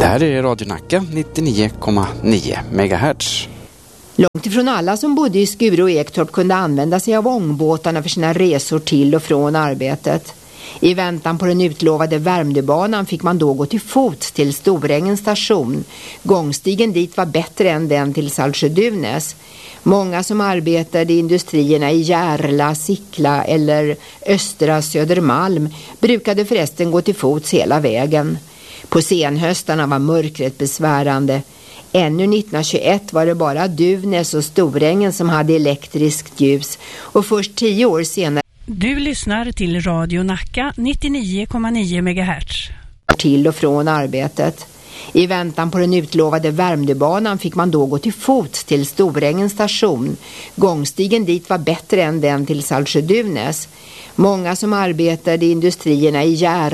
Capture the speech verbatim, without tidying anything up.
Det här är Radio Nacka nittionio komma nio megahertz. Långt ifrån alla som bodde i Skuru och Ektorp kunde använda sig av ångbåtarna för sina resor till och från arbetet. I väntan på den utlovade Värmdöbanan fick man då gå till fots till Storängens station. Gångstigen dit var bättre än den till Saltsjö-Duvnäs. Många som arbetade i industrierna i Järla, Sickla eller Östra Södermalm brukade förresten gå till fots hela vägen. På senhöstarna var mörkret besvärande. Ännu nittonhundratjugoett var det bara Duvnäs och Storängen som hade elektriskt ljus, och först tio år senare Du lyssnar till Radio Nacka nittionio komma nio megahertz. Till och från arbetet. I väntan på den utlovade Värmdöbanan fick man då gå till fots till Storängens station. Gångstigen dit var bättre än den till Saltsjö-Duvnäs. Många som arbetade i industrierna i Järla